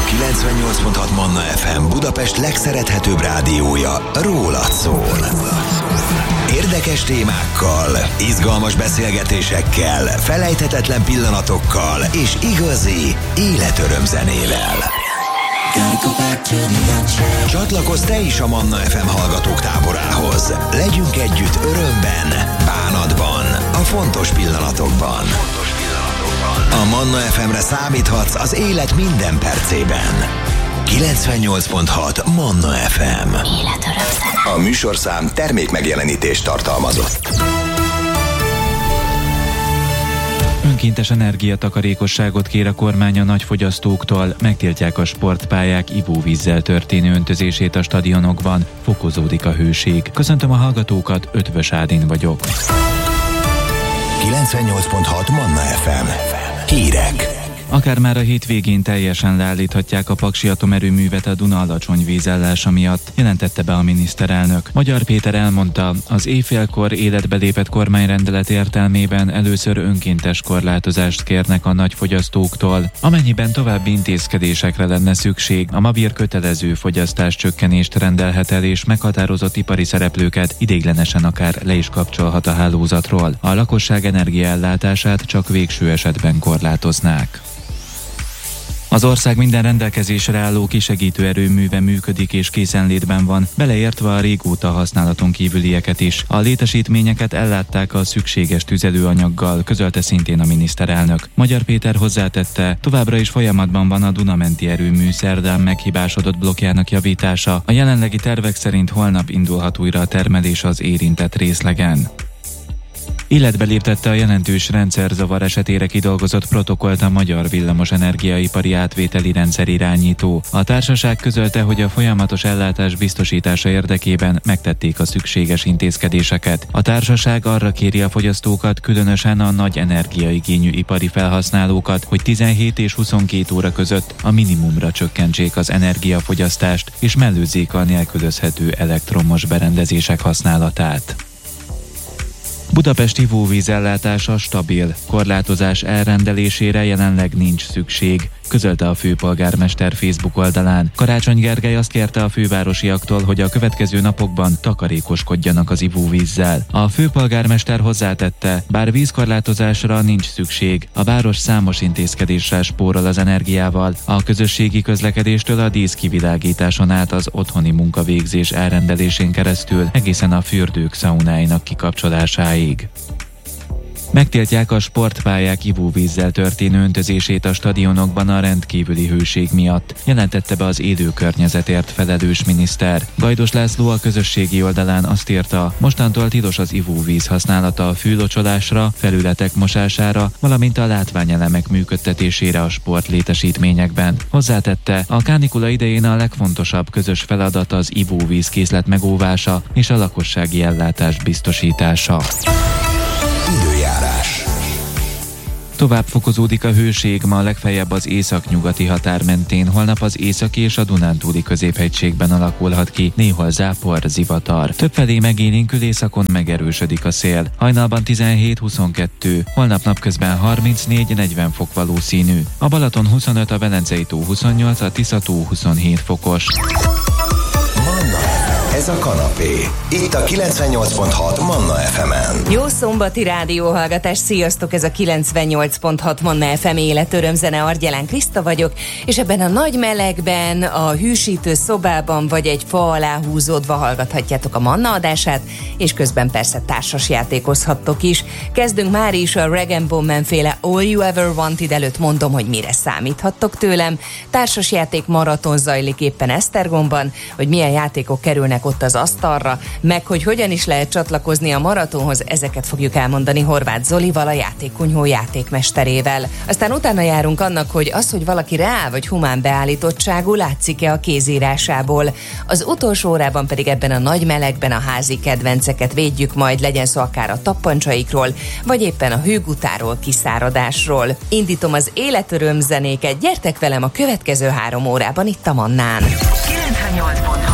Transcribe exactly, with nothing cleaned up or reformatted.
kilencvennyolc pont hat Manna ef em Budapest legszerethetőbb rádiója rólad szól. Érdekes témákkal, izgalmas beszélgetésekkel, felejthetetlen pillanatokkal és igazi életörömzenével. Csatlakozz te is a Manna ef em hallgatók táborához. Legyünk együtt örömben, bánatban, a fontos pillanatokban. A Manna ef emre számíthatsz az élet minden percében. kilencvennyolc pont hat Manna ef em. Életörömzene. A műsorszám termék megjelenítést tartalmazott. Önkéntes energiatakarékosságot kér a kormány a nagyfogyasztóktól, megtiltják a sportpályák ivóvízzel történő öntözését a stadionokban, fokozódik a hőség. Köszöntöm a hallgatókat, Ötvös Ádin vagyok. kilencvennyolc pont hat Manna ef em. Hírek. Akár már a hétvégén teljesen leállíthatják a paksi atomerőművet a Duna alacsony vízállása miatt, jelentette be a miniszterelnök. Magyar Péter elmondta, az éjfélkor életbe lépett kormányrendelet értelmében először önkéntes korlátozást kérnek a nagyfogyasztóktól. Amennyiben további intézkedésekre lenne szükség, a Mabir kötelező fogyasztás csökkenést rendelhet el, és meghatározott ipari szereplőket ideiglenesen akár le is kapcsolhat a hálózatról. A lakosság energiaellátását csak végső esetben korlátoznák. Az ország minden rendelkezésre álló kisegítő erőműve működik és készenlétben van, beleértve a régóta használaton kívülieket is. A létesítményeket ellátták a szükséges tüzelőanyaggal, közölte szintén a miniszterelnök. Magyar Péter hozzátette, továbbra is folyamatban van a Dunamenti erőmű szerdán meghibásodott blokkjának javítása. A jelenlegi tervek szerint holnap indulhat újra a termelés az érintett részlegen. Életbe léptette a jelentős rendszerzavar esetére kidolgozott protokollt a Magyar Villamos Energiaipari Átvételi Rendszer irányító. A társaság közölte, hogy a folyamatos ellátás biztosítása érdekében megtették a szükséges intézkedéseket. A társaság arra kéri a fogyasztókat, különösen a nagy energiaigényű ipari felhasználókat, hogy tizenhét és huszonkét óra között a minimumra csökkentsék az energiafogyasztást és mellőzzék a nélkülözhető elektromos berendezések használatát. Budapest ivóvíz ellátása stabil, korlátozás elrendelésére jelenleg nincs szükség, közölte a főpolgármester Facebook oldalán. Karácsony Gergely azt kérte a fővárosiaktól, hogy a következő napokban takarékoskodjanak az ivóvízzel. A főpolgármester hozzátette, bár vízkorlátozásra nincs szükség, a város számos intézkedéssel spórol az energiával, a közösségi közlekedéstől a díszkivilágításon át az otthoni munkavégzés elrendelésén keresztül egészen a fürdők szaunáinak kikapcsolásáig. Megtiltják a sportpályák ivóvízzel történő öntözését a stadionokban a rendkívüli hőség miatt, jelentette be az élő környezetért felelős miniszter. Gajdos László a közösségi oldalán azt írta, mostantól tilos az ivóvíz használata a fűlocsolásra, felületek mosására, valamint a látványelemek működtetésére a sportlétesítményekben. Hozzátette, a kánikula idején a legfontosabb közös feladat az ivóvízkészlet megóvása és a lakossági ellátás biztosítása. Időjárás. Tovább fokozódik a hőség, ma legfeljebb az északnyugati határ mentén, holnap az északi és a Dunántúli középhegységben alakulhat ki, néhol zápor, zivatar. Többfelé megélénkül, északon megerősödik a szél. Hajnalban tizenhét-huszonkettő, holnap napközben harmincnégy-negyven fok valószínű. A Balaton huszonöt, a Velencei tó huszonnyolc, a Tisza-tó huszonhét fokos. Ez a kanapé. Itt a kilencvennyolc pont hat Manna ef emen. Jó szombati rádióhallgatás, sziasztok! Ez a kilencvennyolc pont hat Manna ef em életörömzene, Argyelán Kriszta vagyok, és ebben a nagy melegben, a hűsítő szobában vagy egy fa alá húzódva hallgathatjátok a Manna adását, és közben persze társas játékozhattok is. Kezdünk már is a Rag and Bone Man féle All You Ever Wanted előtt, mondom, hogy mire számíthattok tőlem. Társas játék maraton zajlik éppen Esztergomban, hogy milyen játékok kerülnek ott az asztalra, meg hogy hogyan is lehet csatlakozni a maratonhoz, ezeket fogjuk elmondani Horváth Zolival, a játékkunyhó játékmesterével. Aztán utána járunk annak, hogy az, hogy valaki reál vagy humán beállítottságú, látszik-e a kézírásából. Az utolsó órában pedig ebben a nagy melegben a házi kedvenceket védjük, majd legyen szó akár a tappancsaikról, vagy éppen a hőgutáról, kiszáradásról. Indítom az életöröm zenéket, gyertek velem a következő három órában itt a Mannán. kilencvennyolc pont